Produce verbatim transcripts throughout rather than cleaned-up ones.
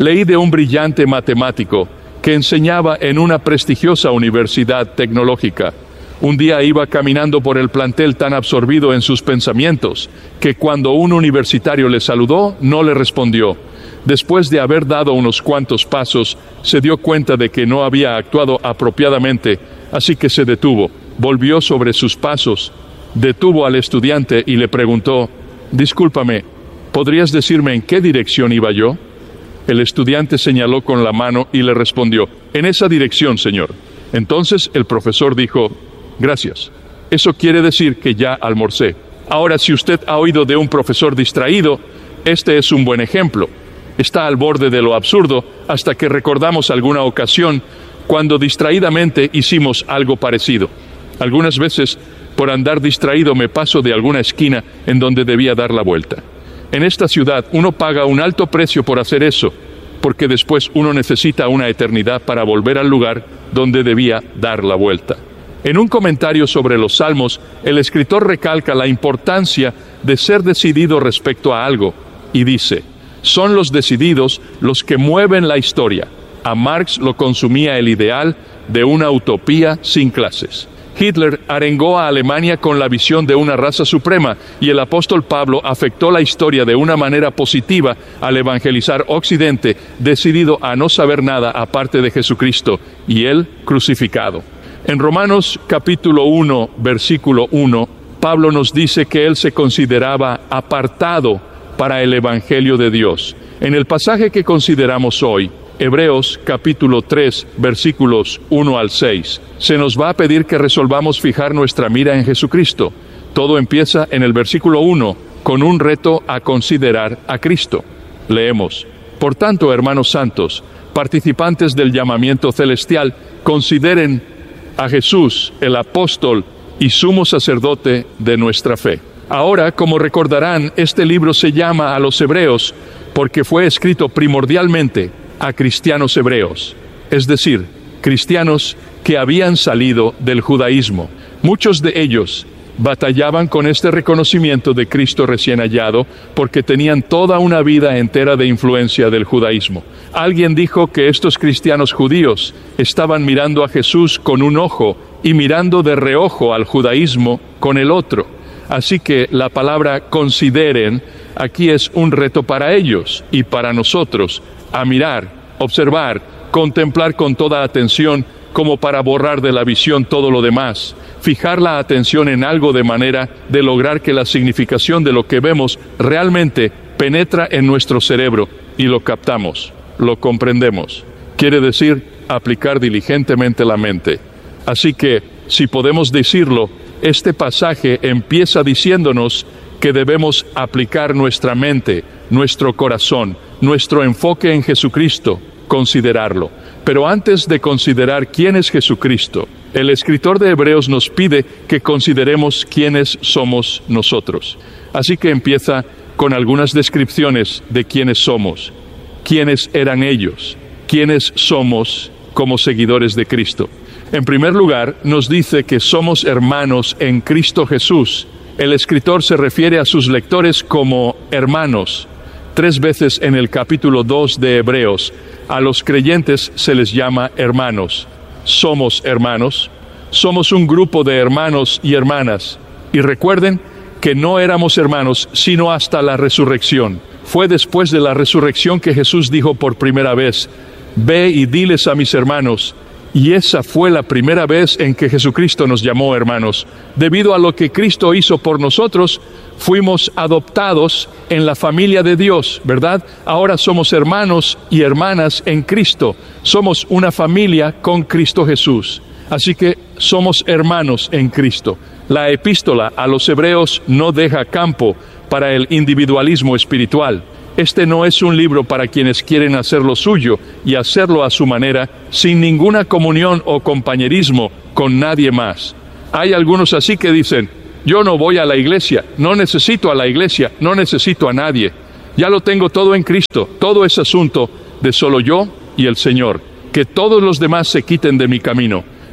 Leí de un brillante matemático que enseñaba en una prestigiosa universidad tecnológica. Un día iba caminando por el plantel tan absorbido en sus pensamientos que cuando un universitario le saludó, no le respondió. Después de haber dado unos cuantos pasos, se dio cuenta de que no había actuado apropiadamente, así que se detuvo, volvió sobre sus pasos, detuvo al estudiante y le preguntó: «Discúlpame, ¿podrías decirme en qué dirección iba yo?». El estudiante señaló con la mano y le respondió: «En esa dirección, señor». Entonces el profesor dijo: «Gracias. Eso quiere decir que ya almorcé». Ahora, si usted ha oído de un profesor distraído, este es un buen ejemplo. Está al borde de lo absurdo hasta que recordamos alguna ocasión cuando distraídamente hicimos algo parecido. Algunas veces, por andar distraído, me paso de alguna esquina en donde debía dar la vuelta. En esta ciudad uno paga un alto precio por hacer eso, porque después uno necesita una eternidad para volver al lugar donde debía dar la vuelta. En un comentario sobre los Salmos, el escritor recalca la importancia de ser decidido respecto a algo, y dice: «Son los decididos los que mueven la historia». A Marx lo consumía el ideal de una utopía sin clases. Hitler arengó a Alemania con la visión de una raza suprema, y el apóstol Pablo afectó la historia de una manera positiva al evangelizar Occidente, decidido a no saber nada aparte de Jesucristo y Él crucificado. En Romanos capítulo uno, versículo uno, Pablo nos dice que él se consideraba apartado para el evangelio de Dios. En el pasaje que consideramos hoy, Hebreos capítulo tres, versículos uno al seis, se nos va a pedir que resolvamos fijar nuestra mira en Jesucristo. Todo empieza en el versículo uno, con un reto a considerar a Cristo. Leemos: «Por tanto, hermanos santos, participantes del llamamiento celestial, consideren a Jesús, el apóstol y sumo sacerdote de nuestra fe». Ahora, como recordarán, este libro se llama a los Hebreos porque fue escrito primordialmente a cristianos hebreos, es decir, cristianos que habían salido del judaísmo. Muchos de ellos batallaban con este reconocimiento de Cristo recién hallado porque tenían toda una vida entera de influencia del judaísmo. Alguien dijo que estos cristianos judíos estaban mirando a Jesús con un ojo y mirando de reojo al judaísmo con el otro. Así que la palabra consideren aquí es un reto para ellos y para nosotros, a mirar, observar, contemplar con toda atención, como para borrar de la visión todo lo demás, fijar la atención en algo de manera de lograr que la significación de lo que vemos realmente penetra en nuestro cerebro y lo captamos, lo comprendemos. Quiere decir, aplicar diligentemente la mente. Así que, si podemos decirlo, este pasaje empieza diciéndonos que debemos aplicar nuestra mente, nuestro corazón, nuestro enfoque en Jesucristo, considerarlo. Pero antes de considerar quién es Jesucristo, el escritor de Hebreos nos pide que consideremos quiénes somos nosotros. Así que empieza con algunas descripciones de quiénes somos, quiénes eran ellos, quiénes somos como seguidores de Cristo. En primer lugar, nos dice que somos hermanos en Cristo Jesús. El escritor se refiere a sus lectores como hermanos. Tres veces en el capítulo dos de Hebreos, a los creyentes se les llama hermanos. Somos hermanos, somos un grupo de hermanos y hermanas. Y recuerden que no éramos hermanos sino hasta la resurrección. Fue después de la resurrección que Jesús dijo por primera vez: «Ve y diles a mis hermanos». Y esa fue la primera vez en que Jesucristo nos llamó hermanos. Debido a lo que Cristo hizo por nosotros, fuimos adoptados en la familia de Dios, ¿verdad? Ahora somos hermanos y hermanas en Cristo. Somos una familia con Cristo Jesús. Así que somos hermanos en Cristo. La epístola a los Hebreos no deja campo para el individualismo espiritual. Este no es un libro para quienes quieren hacer lo suyo y hacerlo a su manera, sin ninguna comunión o compañerismo con nadie más. Hay algunos así que dicen: yo no voy a la iglesia, no necesito a la iglesia, no necesito a nadie. Ya lo tengo todo en Cristo, todo es asunto de solo yo y el Señor. Que todos los demás se quiten de mi camino.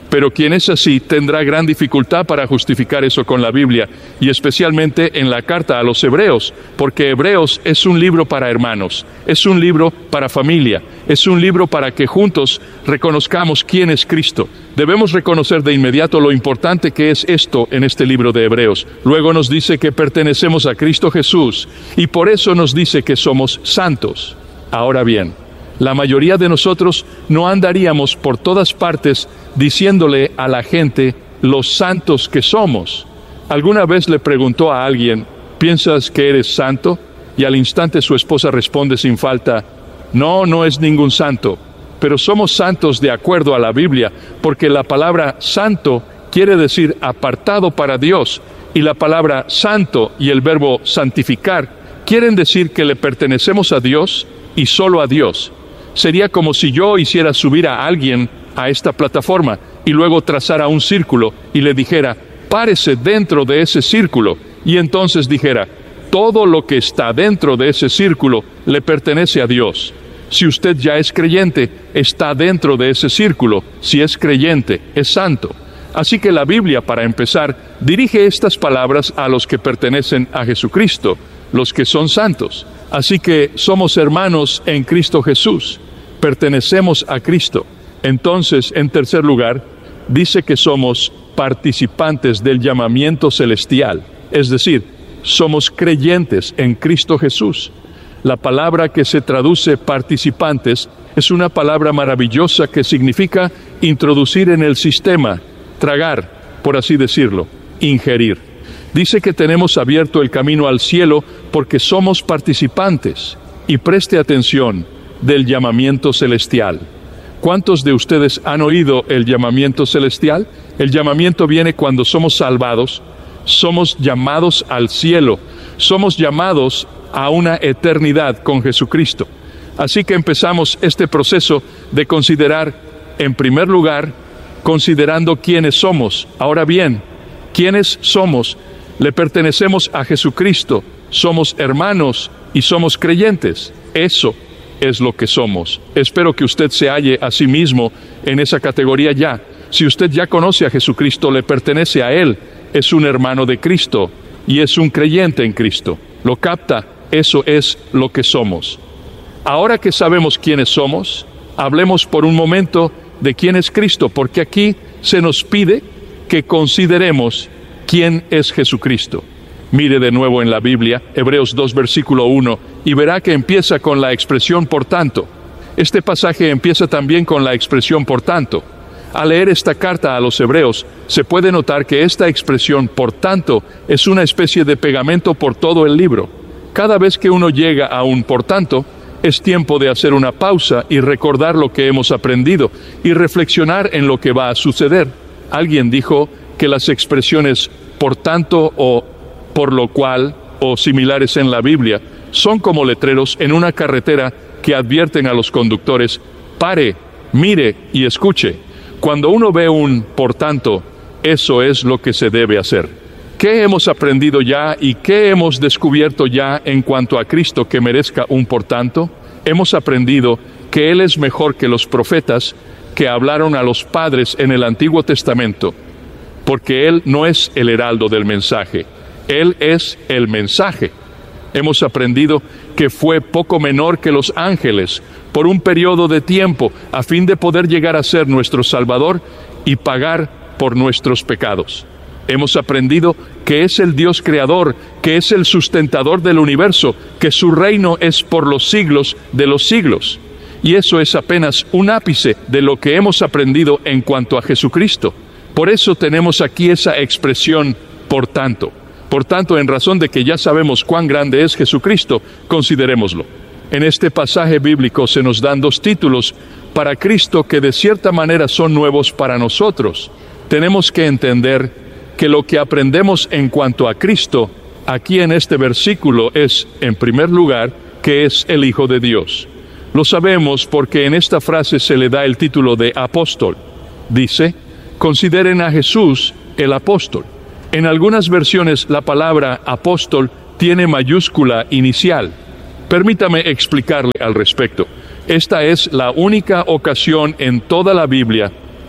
Pero quien es así tendrá gran dificultad para justificar eso con la Biblia, y especialmente en la carta a los Hebreos, porque Hebreos es un libro para hermanos, es un libro para familia, es un libro para que juntos reconozcamos quién es Cristo. Debemos reconocer de inmediato lo importante que es esto en este libro de Hebreos. Luego nos dice que pertenecemos a Cristo Jesús, y por eso nos dice que somos santos. Ahora bien, la mayoría de nosotros no andaríamos por todas partes diciéndole a la gente los santos que somos. ¿Alguna vez le preguntó a alguien, ¿piensas que eres santo? Y al instante su esposa responde sin falta, no, no es ningún santo. Pero somos santos de acuerdo a la Biblia, porque la palabra santo quiere decir apartado para Dios, y la palabra santo y el verbo santificar quieren decir que le pertenecemos a Dios y solo a Dios. Sería como si yo hiciera subir a alguien a esta plataforma y luego trazara un círculo y le dijera, párese dentro de ese círculo, y entonces dijera, todo lo que está dentro de ese círculo le pertenece a Dios. Si usted ya es creyente, está dentro de ese círculo. Si es creyente, es santo. Así que la Biblia, para empezar, dirige estas palabras a los que pertenecen a Jesucristo, los que son santos. Así que somos hermanos en Cristo Jesús, pertenecemos a Cristo. Entonces, en tercer lugar, dice que somos participantes del llamamiento celestial, es decir, somos creyentes en Cristo Jesús. La palabra que se traduce participantes es una palabra maravillosa que significa introducir en el sistema, tragar, por así decirlo, ingerir. Dice que tenemos abierto el camino al cielo porque somos participantes, y preste atención, del llamamiento celestial. ¿Cuántos de ustedes han oído el llamamiento celestial? El llamamiento viene cuando somos salvados, somos llamados al cielo, somos llamados a una eternidad con Jesucristo. Así que empezamos este proceso de considerar, en primer lugar, considerando quiénes somos. Ahora bien, ¿quiénes somos? Le pertenecemos a Jesucristo, somos hermanos y somos creyentes. Eso es lo que somos. Espero que usted se halle a sí mismo en esa categoría ya. Si usted ya conoce a Jesucristo, le pertenece a Él, es un hermano de Cristo y es un creyente en Cristo. ¿Lo capta? Eso es lo que somos. Ahora que sabemos quiénes somos, hablemos por un momento de quién es Cristo, porque aquí se nos pide que consideremos quién es Jesucristo. Mire de nuevo en la Biblia, Hebreos dos, versículo uno, y verá que empieza con la expresión por tanto. Este pasaje empieza también con la expresión por tanto. Al leer esta carta a los Hebreos, se puede notar que esta expresión por tanto es una especie de pegamento por todo el libro. Cada vez que uno llega a un por tanto, es tiempo de hacer una pausa y recordar lo que hemos aprendido y reflexionar en lo que va a suceder. Alguien dijo que las expresiones por tanto o por lo cual o similares en la Biblia son como letreros en una carretera que advierten a los conductores, pare, mire y escuche. Cuando uno ve un por tanto, eso es lo que se debe hacer. ¿Qué hemos aprendido ya y qué hemos descubierto ya en cuanto a Cristo que merezca un por tanto? Hemos aprendido que Él es mejor que los profetas que hablaron a los padres en el Antiguo Testamento, porque Él no es el heraldo del mensaje, Él es el mensaje. Hemos aprendido que fue poco menor que los ángeles por un periodo de tiempo a fin de poder llegar a ser nuestro Salvador y pagar por nuestros pecados. Hemos aprendido que es el Dios creador, que es el sustentador del universo, que su reino es por los siglos de los siglos. Y eso es apenas un ápice de lo que hemos aprendido en cuanto a Jesucristo. Por eso tenemos aquí esa expresión, por tanto. Por tanto, en razón de que ya sabemos cuán grande es Jesucristo, considerémoslo. En este pasaje bíblico se nos dan dos títulos para Cristo que de cierta manera son nuevos para nosotros. Tenemos que entender que lo que aprendemos en cuanto a Cristo, aquí en este versículo, es, en primer lugar, que es el Hijo de Dios. Lo sabemos porque en esta frase se le da el título de apóstol. Dice, consideren a Jesús el apóstol. En algunas versiones la palabra apóstol tiene mayúscula inicial. Permítame explicarle al respecto. Esta es la única ocasión en toda la Biblia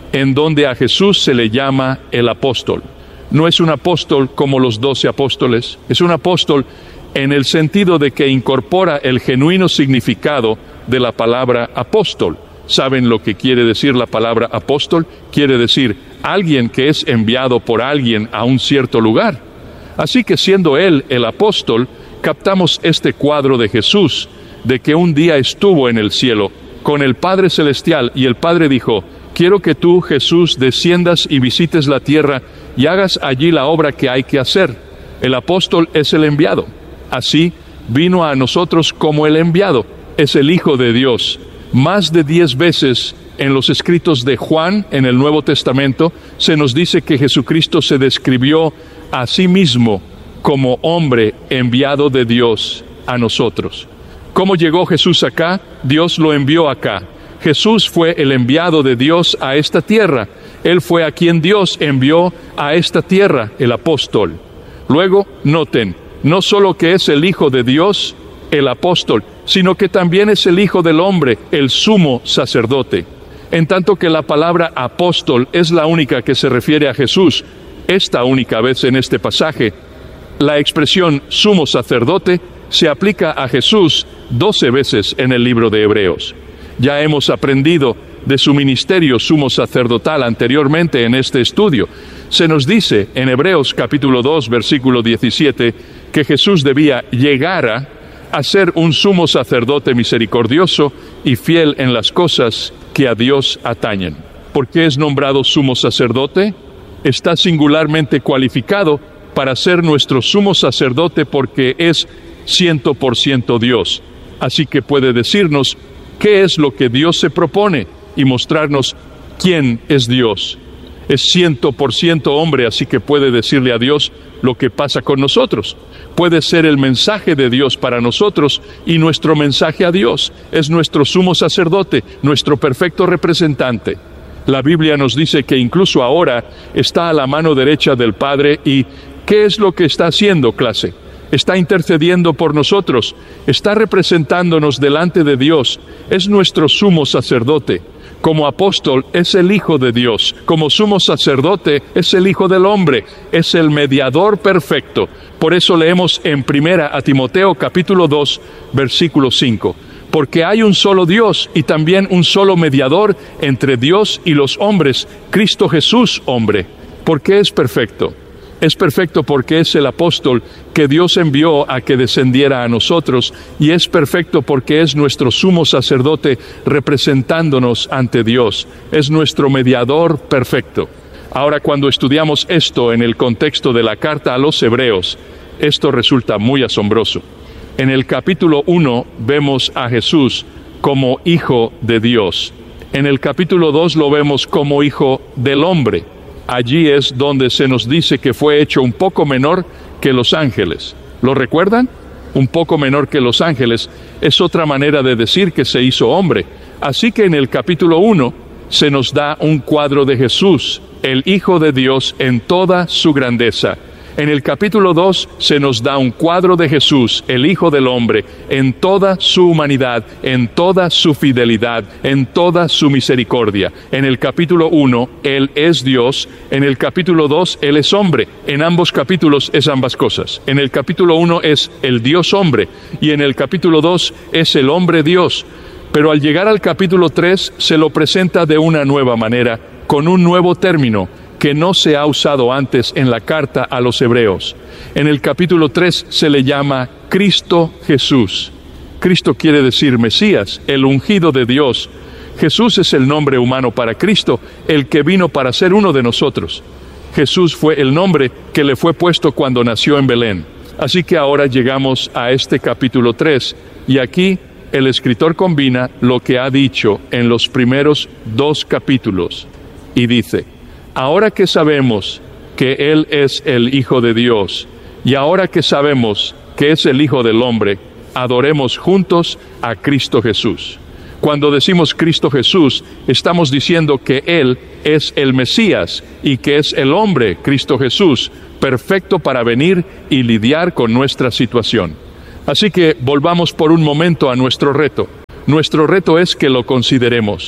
en donde a Jesús se le llama el apóstol. No es un apóstol como los doce apóstoles, es un apóstol en el sentido de que incorpora el genuino significado de la palabra apóstol. ¿Saben lo que quiere decir la palabra apóstol? Quiere decir alguien que es enviado por alguien a un cierto lugar. Así que siendo él el apóstol, captamos este cuadro de Jesús, de que un día estuvo en el cielo con el Padre Celestial y el Padre dijo: quiero que tú, Jesús, desciendas y visites la tierra y hagas allí la obra que hay que hacer. El apóstol es el enviado. Así vino a nosotros como el enviado. Es el Hijo de Dios. Más de diez veces en los escritos de Juan, en el Nuevo Testamento, se nos dice que Jesucristo se describió a sí mismo como hombre enviado de Dios a nosotros. ¿Cómo llegó Jesús acá? Dios lo envió acá. Jesús fue el enviado de Dios a esta tierra. Él fue a quien Dios envió a esta tierra, el apóstol. Luego, noten, no solo que es el Hijo de Dios, el apóstol, sino que también es el Hijo del hombre, el sumo sacerdote. En tanto que la palabra apóstol es la única que se refiere a Jesús, esta única vez en este pasaje, la expresión sumo sacerdote se aplica a Jesús doce veces en el libro de Hebreos. Ya hemos aprendido de su ministerio sumo sacerdotal anteriormente en este estudio. Se nos dice en Hebreos capítulo dos, versículo diecisiete, que Jesús debía llegar a, a ser un sumo sacerdote misericordioso y fiel en las cosas que a Dios atañen. ¿Por qué es nombrado sumo sacerdote? Está singularmente cualificado para ser nuestro sumo sacerdote porque es ciento por ciento Dios. Así que puede decirnos qué es lo que Dios se propone y mostrarnos quién es Dios. Es ciento por ciento hombre, así que puede decirle a Dios lo que pasa con nosotros. Puede ser el mensaje de Dios para nosotros y nuestro mensaje a Dios. Es nuestro sumo sacerdote, nuestro perfecto representante. La Biblia nos dice que incluso ahora está a la mano derecha del Padre y ¿qué es lo que está haciendo, clase? Está intercediendo por nosotros, está representándonos delante de Dios, es nuestro sumo sacerdote. Como apóstol es el Hijo de Dios, como sumo sacerdote es el Hijo del hombre, es el mediador perfecto. Por eso leemos en primera a Timoteo capítulo dos, versículo cinco. Porque hay un solo Dios y también un solo mediador entre Dios y los hombres, Cristo Jesús, hombre. ¿Por qué es perfecto? Es perfecto porque es el apóstol que Dios envió a que descendiera a nosotros, y es perfecto porque es nuestro sumo sacerdote representándonos ante Dios. Es nuestro mediador perfecto. Ahora, cuando estudiamos esto en el contexto de la carta a los Hebreos, esto resulta muy asombroso. En el capítulo uno vemos a Jesús como Hijo de Dios. En el capítulo dos lo vemos como Hijo del hombre. Allí es donde se nos dice que fue hecho un poco menor que los ángeles. ¿Lo recuerdan? Un poco menor que los ángeles es otra manera de decir que se hizo hombre. Así que en el capítulo uno se nos da un cuadro de Jesús, el Hijo de Dios en toda su grandeza. En el capítulo dos se nos da un cuadro de Jesús, el Hijo del hombre, en toda su humanidad, en toda su fidelidad, en toda su misericordia. En el capítulo uno, Él es Dios. En el capítulo dos, Él es hombre. En ambos capítulos es ambas cosas. En el capítulo uno es el Dios hombre y en el capítulo dos es el hombre Dios. Pero al llegar al capítulo tres se lo presenta de una nueva manera, con un nuevo término que no se ha usado antes en la carta a los Hebreos. En el capítulo tres se le llama Cristo Jesús. Cristo quiere decir Mesías, el ungido de Dios. Jesús es el nombre humano para Cristo, el que vino para ser uno de nosotros. Jesús fue el nombre que le fue puesto cuando nació en Belén. Así que ahora llegamos a este capítulo tres, y aquí el escritor combina lo que ha dicho en los primeros dos capítulos, y dice: ahora que sabemos que Él es el Hijo de Dios, y ahora que sabemos que es el Hijo del hombre, adoremos juntos a Cristo Jesús. Cuando decimos Cristo Jesús, estamos diciendo que Él es el Mesías y que es el hombre, Cristo Jesús, perfecto para venir y lidiar con nuestra situación. Así que volvamos por un momento a nuestro reto. Nuestro reto es que lo consideremos.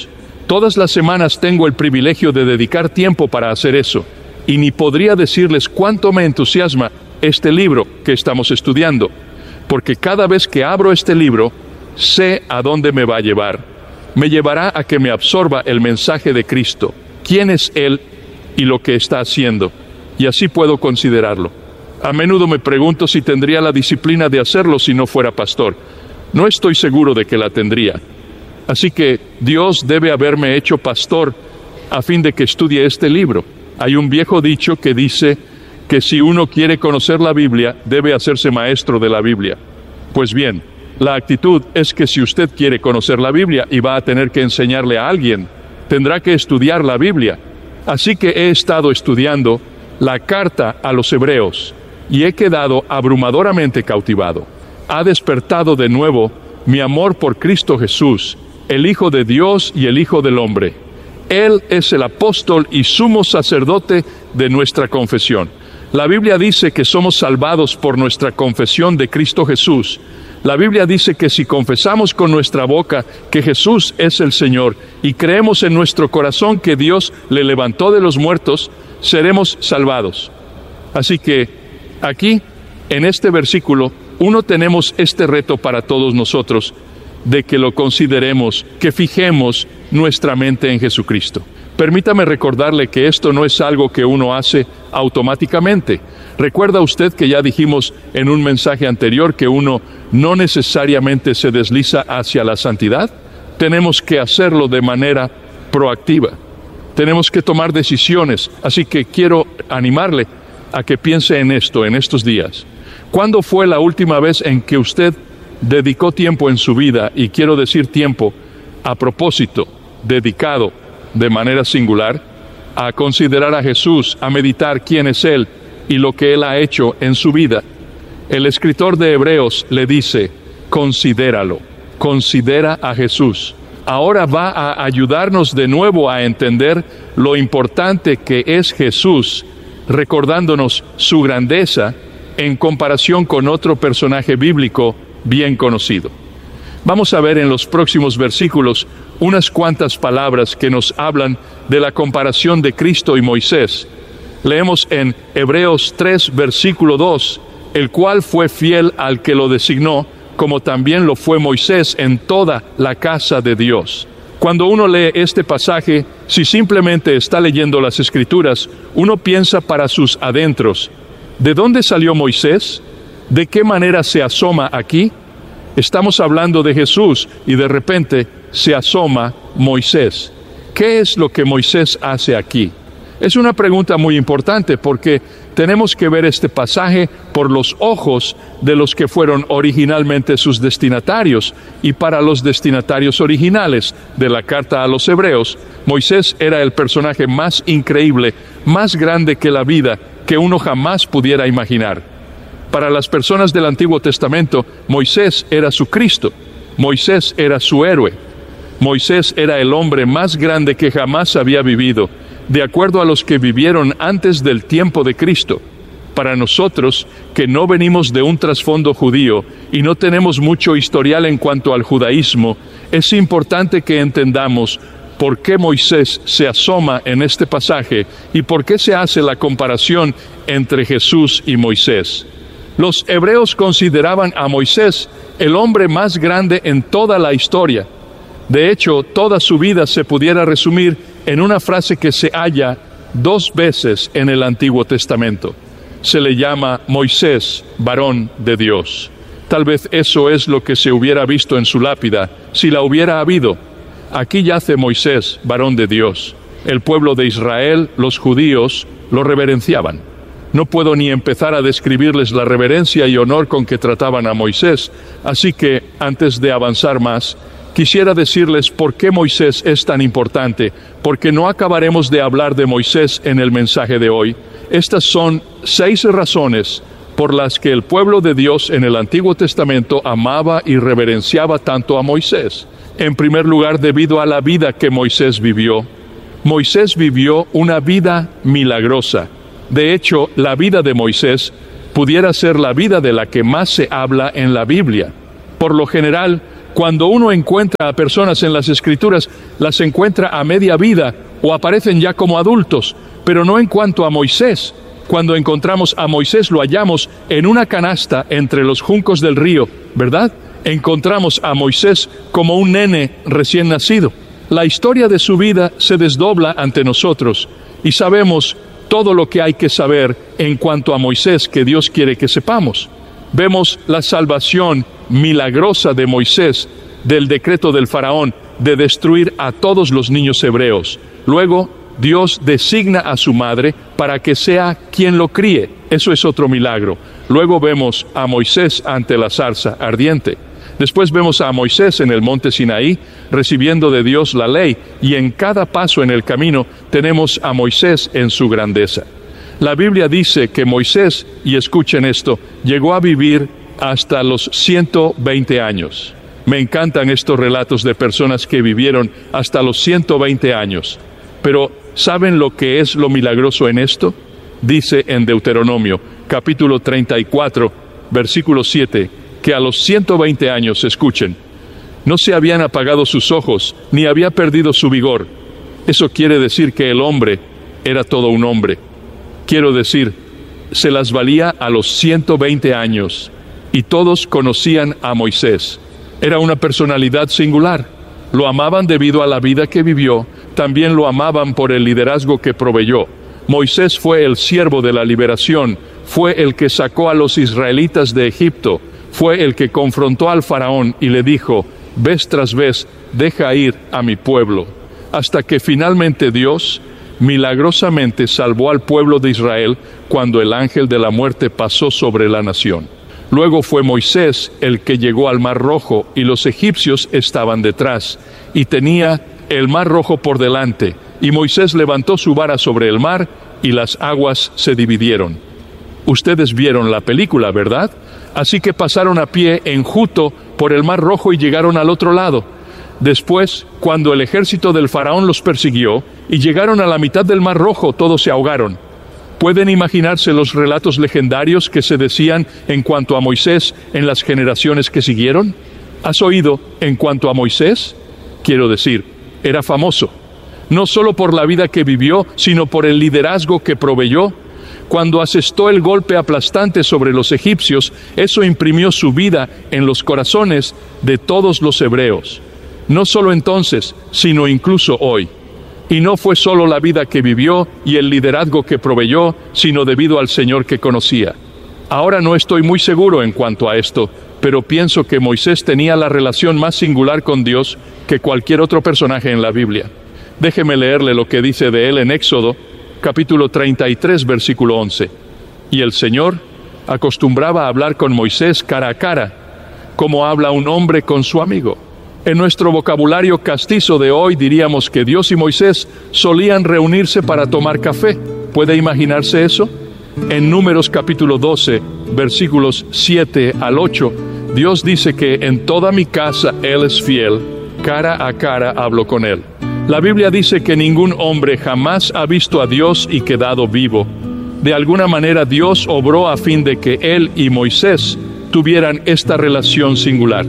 Todas las semanas tengo el privilegio de dedicar tiempo para hacer eso, y ni podría decirles cuánto me entusiasma este libro que estamos estudiando, porque cada vez que abro este libro, sé a dónde me va a llevar. Me llevará a que me absorba el mensaje de Cristo, quién es Él y lo que está haciendo, y así puedo considerarlo. A menudo me pregunto si tendría la disciplina de hacerlo si no fuera pastor. No estoy seguro de que la tendría. Así que Dios debe haberme hecho pastor a fin de que estudie este libro. Hay un viejo dicho que dice que si uno quiere conocer la Biblia, debe hacerse maestro de la Biblia. Pues bien, la actitud es que si usted quiere conocer la Biblia y va a tener que enseñarle a alguien, tendrá que estudiar la Biblia. Así que he estado estudiando la carta a los Hebreos y he quedado abrumadoramente cautivado. Ha despertado de nuevo mi amor por Cristo Jesús, el Hijo de Dios y el Hijo del hombre. Él es el apóstol y sumo sacerdote de nuestra confesión. La Biblia dice que somos salvados por nuestra confesión de Cristo Jesús. La Biblia dice que si confesamos con nuestra boca que Jesús es el Señor y creemos en nuestro corazón que Dios le levantó de los muertos, seremos salvados. Así que aquí, en este versículo, uno tenemos este reto para todos nosotros, de que lo consideremos, que fijemos nuestra mente en Jesucristo. Permítame recordarle que esto no es algo que uno hace automáticamente. ¿Recuerda usted que ya dijimos en un mensaje anterior que uno no necesariamente se desliza hacia la santidad? Tenemos que hacerlo de manera proactiva. Tenemos que tomar decisiones. Así que quiero animarle a que piense en esto en estos días. ¿Cuándo fue la última vez en que usted dedicó tiempo en su vida, y quiero decir tiempo a propósito, dedicado de manera singular, a considerar a Jesús, a meditar quién es Él y lo que Él ha hecho en su vida? El escritor de Hebreos le dice, considéralo, considera a Jesús. Ahora va a ayudarnos de nuevo a entender lo importante que es Jesús, recordándonos su grandeza en comparación con otro personaje bíblico bien conocido. Vamos a ver en los próximos versículos unas cuantas palabras que nos hablan de la comparación de Cristo y Moisés. Leemos en Hebreos tres, versículo dos, el cual fue fiel al que lo designó, como también lo fue Moisés en toda la casa de Dios. Cuando uno lee este pasaje, si simplemente está leyendo las Escrituras, uno piensa para sus adentros, ¿de dónde salió Moisés? ¿De qué manera se asoma aquí? Estamos hablando de Jesús y de repente se asoma Moisés. ¿Qué es lo que Moisés hace aquí? Es una pregunta muy importante porque tenemos que ver este pasaje por los ojos de los que fueron originalmente sus destinatarios, y para los destinatarios originales de la carta a los Hebreos, Moisés era el personaje más increíble, más grande que la vida, que uno jamás pudiera imaginar. Para las personas del Antiguo Testamento, Moisés era su Cristo, Moisés era su héroe, Moisés era el hombre más grande que jamás había vivido, de acuerdo a los que vivieron antes del tiempo de Cristo. Para nosotros, que no venimos de un trasfondo judío y no tenemos mucho historial en cuanto al judaísmo, es importante que entendamos por qué Moisés se asoma en este pasaje y por qué se hace la comparación entre Jesús y Moisés. Los hebreos consideraban a Moisés el hombre más grande en toda la historia. De hecho, toda su vida se pudiera resumir en una frase que se halla dos veces en el Antiguo Testamento. Se le llama Moisés, varón de Dios. Tal vez eso es lo que se hubiera visto en su lápida, si la hubiera habido. Aquí yace Moisés, varón de Dios. El pueblo de Israel, los judíos, lo reverenciaban. No puedo ni empezar a describirles la reverencia y honor con que trataban a Moisés, así que, antes de avanzar más, quisiera decirles por qué Moisés es tan importante, porque no acabaremos de hablar de Moisés en el mensaje de hoy. Estas son seis razones por las que el pueblo de Dios en el Antiguo Testamento amaba y reverenciaba tanto a Moisés. En primer lugar, debido a la vida que Moisés vivió. Moisés vivió una vida milagrosa. De hecho, la vida de Moisés pudiera ser la vida de la que más se habla en la Biblia. Por lo general, cuando uno encuentra a personas en las Escrituras las encuentra a media vida o aparecen ya como adultos, pero no en cuanto a Moisés. Cuando encontramos a Moisés lo hallamos en una canasta entre los juncos del río, ¿verdad? Encontramos a Moisés como un nene recién nacido. La historia de su vida se desdobla ante nosotros y sabemos todo lo que hay que saber en cuanto a Moisés que Dios quiere que sepamos. Vemos la salvación milagrosa de Moisés del decreto del faraón de destruir a todos los niños hebreos. Luego, Dios designa a su madre para que sea quien lo críe. Eso es otro milagro. Luego vemos a Moisés ante la zarza ardiente. Después vemos a Moisés en el monte Sinaí recibiendo de Dios la ley, y en cada paso en el camino tenemos a Moisés en su grandeza. La Biblia dice que Moisés, y escuchen esto, llegó a vivir hasta los ciento veinte años. Me encantan estos relatos de personas que vivieron hasta los ciento veinte años. Pero, ¿saben lo que es lo milagroso en esto? Dice en Deuteronomio, capítulo treinta y cuatro, versículo siete, que a los ciento veinte años, escuchen, no se habían apagado sus ojos, ni había perdido su vigor. Eso quiere decir que el hombre era todo un hombre. Quiero decir, se las valía a los ciento veinte años, y todos conocían a Moisés. Era una personalidad singular. Lo amaban debido a la vida que vivió, también lo amaban por el liderazgo que proveyó. Moisés fue el siervo de la liberación, fue el que sacó a los israelitas de Egipto, fue el que confrontó al faraón y le dijo, vez tras vez, deja ir a mi pueblo, hasta que finalmente Dios milagrosamente salvó al pueblo de Israel cuando el ángel de la muerte pasó sobre la nación. Luego fue Moisés el que llegó al Mar Rojo y los egipcios estaban detrás, y tenía el Mar Rojo por delante, y Moisés levantó su vara sobre el mar y las aguas se dividieron. Ustedes vieron la película, ¿verdad? Así que pasaron a pie enjuto por el Mar Rojo y llegaron al otro lado. Después, cuando el ejército del faraón los persiguió y llegaron a la mitad del Mar Rojo, todos se ahogaron. ¿Pueden imaginarse los relatos legendarios que se decían en cuanto a Moisés en las generaciones que siguieron? ¿Has oído en cuanto a Moisés? Quiero decir, era famoso, no solo por la vida que vivió, sino por el liderazgo que proveyó. Cuando asestó el golpe aplastante sobre los egipcios, eso imprimió su vida en los corazones de todos los hebreos. No solo entonces, sino incluso hoy. Y no fue solo la vida que vivió y el liderazgo que proveyó, sino debido al Señor que conocía. Ahora no estoy muy seguro en cuanto a esto, pero pienso que Moisés tenía la relación más singular con Dios que cualquier otro personaje en la Biblia. Déjeme leerle lo que dice de él en Éxodo, capítulo treinta y tres, versículo once. Y el Señor acostumbraba a hablar con Moisés cara a cara, como habla un hombre con su amigo. En nuestro vocabulario castizo de hoy diríamos que Dios y Moisés solían reunirse para tomar café. ¿Puede imaginarse eso? En Números capítulo doce, versículos siete al ocho, Dios dice que en toda mi casa Él es fiel, cara a cara hablo con Él. La Biblia dice que ningún hombre jamás ha visto a Dios y quedado vivo. De alguna manera Dios obró a fin de que Él y Moisés tuvieran esta relación singular.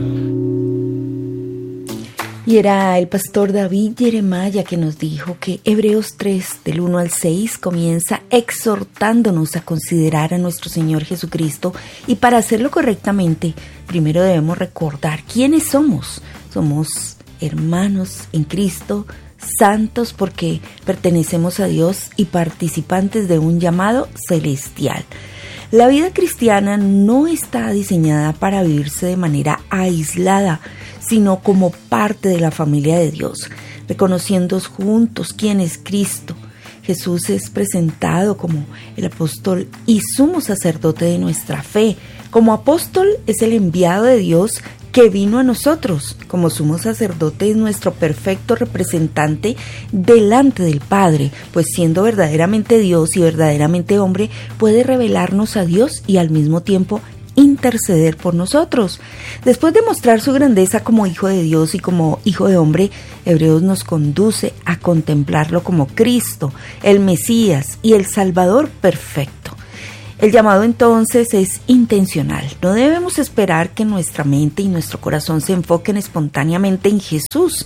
Y era el pastor David Jeremiah que nos dijo que Hebreos tres, del uno al seis, comienza exhortándonos a considerar a nuestro Señor Jesucristo, y para hacerlo correctamente, primero debemos recordar quiénes somos. Somos hermanos en Cristo, santos porque pertenecemos a Dios y participantes de un llamado celestial. La vida cristiana no está diseñada para vivirse de manera aislada, sino como parte de la familia de Dios, reconociendo juntos quién es Cristo. Jesús es presentado como el apóstol y sumo sacerdote de nuestra fe. Como apóstol es el enviado de Dios que vino a nosotros. Como sumo sacerdote es nuestro perfecto representante delante del Padre, pues siendo verdaderamente Dios y verdaderamente hombre, puede revelarnos a Dios y al mismo tiempo interceder por nosotros. Después de mostrar su grandeza como hijo de Dios y como hijo de hombre, Hebreos nos conduce a contemplarlo como Cristo, el Mesías y el Salvador perfecto. El llamado entonces es intencional. No debemos esperar que nuestra mente y nuestro corazón se enfoquen espontáneamente en Jesús.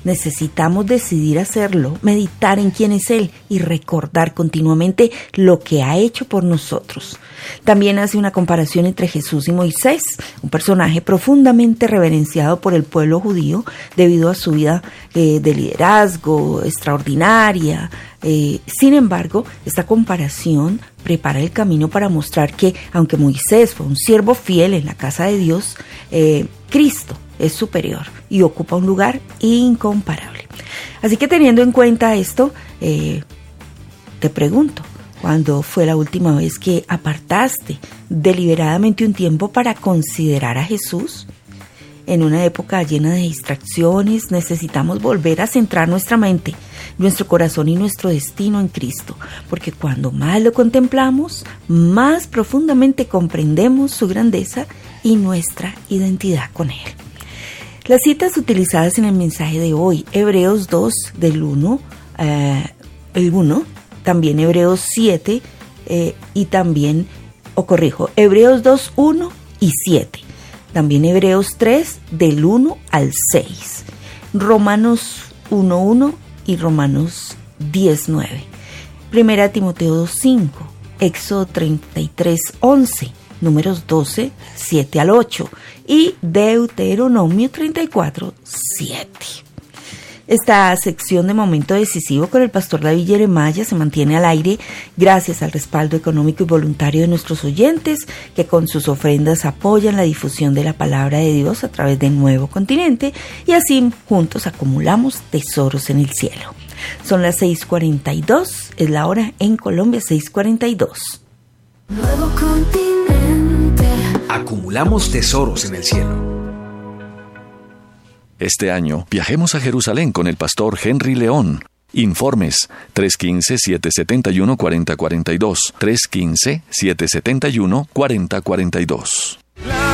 Necesitamos decidir hacerlo, meditar en quién es Él y recordar continuamente lo que ha hecho por nosotros. También hace una comparación entre Jesús y Moisés, un personaje profundamente reverenciado por el pueblo judío debido a su vida eh, de liderazgo extraordinaria. Eh, sin embargo, esta comparación prepara el camino para mostrar que, aunque Moisés fue un siervo fiel en la casa de Dios, eh, Cristo es superior y ocupa un lugar incomparable. Así que teniendo en cuenta esto, eh, te pregunto, ¿cuándo fue la última vez que apartaste deliberadamente un tiempo para considerar a Jesús? En una época llena de distracciones, necesitamos volver a centrar nuestra mente, nuestro corazón y nuestro destino en Cristo, porque cuando más lo contemplamos, más profundamente comprendemos su grandeza y nuestra identidad con Él. Las citas utilizadas en el mensaje de hoy, Hebreos dos del uno, eh, el uno, también Hebreos siete eh, y también, o corrijo, Hebreos dos, uno y siete. También Hebreos tres del uno al seis, Romanos uno, uno y Romanos diez, nueve, Primera Timoteo dos, cinco, Éxodo treinta y tres, once, Números doce, siete al ocho y Deuteronomio treinta y cuatro, siete. Esta sección de Momento Decisivo con el pastor David Jeremiah se mantiene al aire gracias al respaldo económico y voluntario de nuestros oyentes que con sus ofrendas apoyan la difusión de la palabra de Dios a través de Nuevo Continente y así juntos acumulamos tesoros en el cielo. Son las seis cuarenta y dos, es la hora en Colombia, seis cuarenta y dos. Nuevo Continente. Acumulamos tesoros en el cielo. Este año, viajemos a Jerusalén con el pastor Henry León. Informes tres uno cinco, siete siete uno, cuatro cero cuatro dos, tres uno cinco, siete siete uno, cuatro cero cuatro dos.